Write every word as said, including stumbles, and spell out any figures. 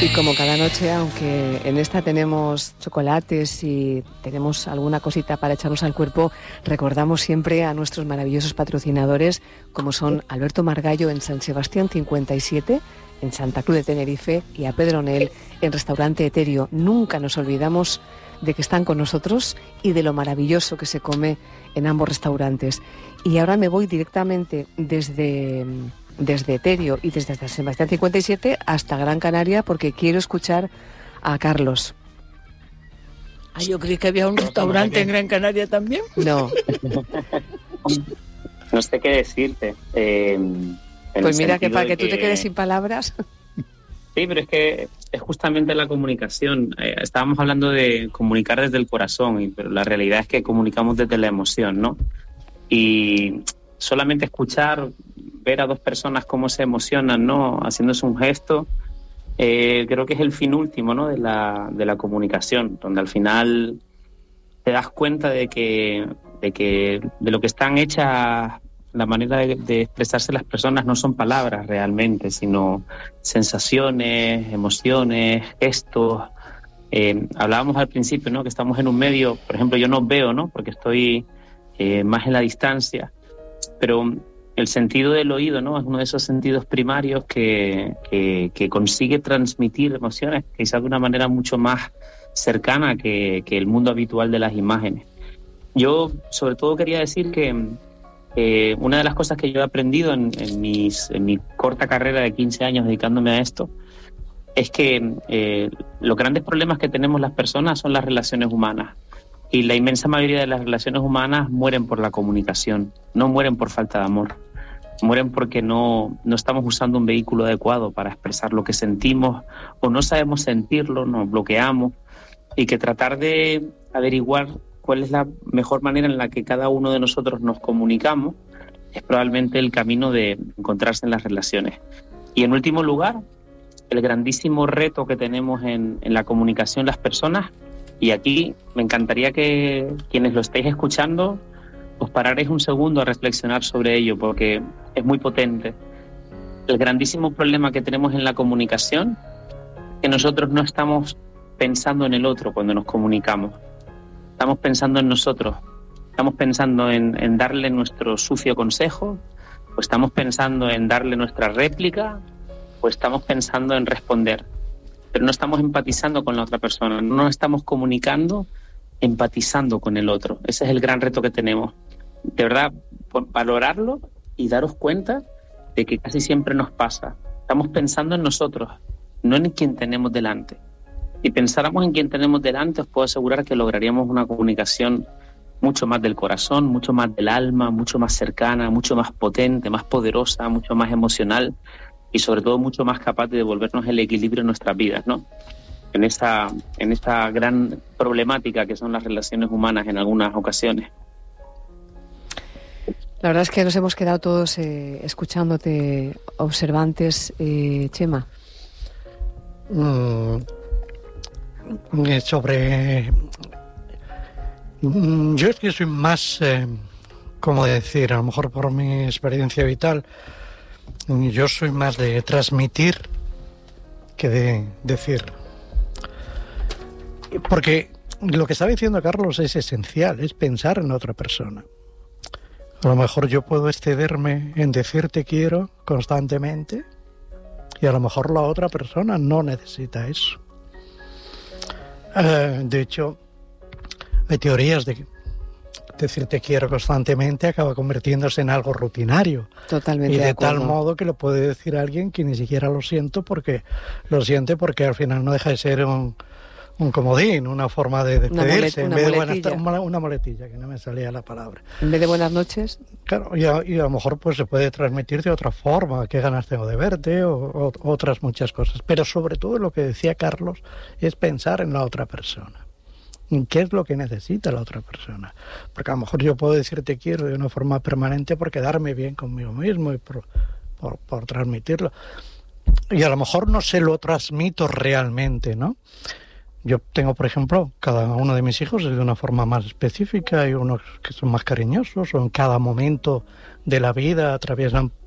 Y como cada noche, aunque en esta tenemos chocolates y tenemos alguna cosita para echarnos al cuerpo, recordamos siempre a nuestros maravillosos patrocinadores, como son Alberto Margallo en San Sebastián cincuenta y siete, en Santa Cruz de Tenerife, y a Pedro Nel en Restaurante Eterio. Nunca nos olvidamos de que están con nosotros y de lo maravilloso que se come en ambos restaurantes. Y ahora me voy directamente desde... desde Eterio y desde San Sebastián cincuenta y siete hasta Gran Canaria, porque quiero escuchar a Carlos. Ah, yo creí que había un restaurante en Gran Canaria también. No. No sé qué decirte. Eh, pues mira, que para que, que tú te quedes sin palabras. Sí, pero es que es justamente la comunicación. Eh, estábamos hablando de comunicar desde el corazón, y, pero la realidad es que comunicamos desde la emoción, ¿no? Y solamente escuchar, ver a dos personas cómo se emocionan, ¿no? Haciéndose un gesto, eh, creo que es el fin último, ¿no? de la, de la comunicación, donde al final te das cuenta de que, de que de lo que están hechas, la manera de, de expresarse las personas no son palabras realmente, sino sensaciones, emociones, gestos. Eh, hablábamos al principio, ¿no? Que estamos en un medio, por ejemplo, yo no veo, ¿no? Porque estoy eh, más en la distancia, pero el sentido del oído, ¿no? Es uno de esos sentidos primarios que, que, que consigue transmitir emociones, quizás de una manera mucho más cercana que, que el mundo habitual de las imágenes. Yo, sobre todo, quería decir que eh, una de las cosas que yo he aprendido en, en, mis, en mi corta carrera de quince años dedicándome a esto es que eh, los grandes problemas que tenemos las personas son las relaciones humanas. Y la inmensa mayoría de las relaciones humanas mueren por la comunicación, no mueren por falta de amor. Mueren porque no, no estamos usando un vehículo adecuado para expresar lo que sentimos, o no sabemos sentirlo, nos bloqueamos, y que tratar de averiguar cuál es la mejor manera en la que cada uno de nosotros nos comunicamos es probablemente el camino de encontrarse en las relaciones. Y en último lugar, el grandísimo reto que tenemos en, en la comunicación las personas. Y aquí me encantaría que quienes lo estéis escuchando os pararéis un segundo a reflexionar sobre ello, porque es muy potente. El grandísimo problema que tenemos en la comunicación es que nosotros no estamos pensando en el otro cuando nos comunicamos. Estamos pensando en nosotros. Estamos pensando en, en darle nuestro sucio consejo, o estamos pensando en darle nuestra réplica, o estamos pensando en responder. Pero no estamos empatizando con la otra persona, no nos estamos comunicando, empatizando con el otro. Ese es el gran reto que tenemos. De verdad, valorarlo y daros cuenta de que casi siempre nos pasa. Estamos pensando en nosotros, no en quien tenemos delante. Si pensáramos en quien tenemos delante, os puedo asegurar que lograríamos una comunicación mucho más del corazón, mucho más del alma, mucho más cercana, mucho más potente, más poderosa, mucho más emocional, y sobre todo mucho más capaz de devolvernos el equilibrio en nuestras vidas, ¿no? En esta, en esta gran problemática que son las relaciones humanas en algunas ocasiones. La verdad es que nos hemos quedado todos eh, escuchándote, observantes. eh, Chema. Mm, sobre... Yo es que soy más, eh, ¿cómo decir? A lo mejor por mi experiencia vital, yo soy más de transmitir que de decir. Porque lo que está diciendo Carlos es esencial, es pensar en otra persona. A lo mejor yo puedo excederme en decir te quiero constantemente, y a lo mejor la otra persona no necesita eso. Uh, de hecho, hay teorías de que decir te quiero constantemente acaba convirtiéndose en algo rutinario. Totalmente. Y de, de tal modo que lo puede decir alguien que ni siquiera lo siento porque lo siente porque al final no deja de ser un, un comodín, una forma de despedirse. Una, mulet, una, en vez muletilla. De buenas, una, una muletilla, que no me salía la palabra. En vez de buenas noches. Claro, y a, y a lo mejor pues se puede transmitir de otra forma, qué ganas tengo de verte, o, o otras muchas cosas. Pero sobre todo lo que decía Carlos es pensar en la otra persona. ¿Qué es lo que necesita la otra persona? Porque a lo mejor yo puedo decir te quiero de una forma permanente por quedarme bien conmigo mismo y por, por, por transmitirlo. Y a lo mejor no se lo transmito realmente, ¿no? Yo tengo, por ejemplo, cada uno de mis hijos es de una forma más específica, hay unos que son más cariñosos, o en cada momento de la vida atraviesan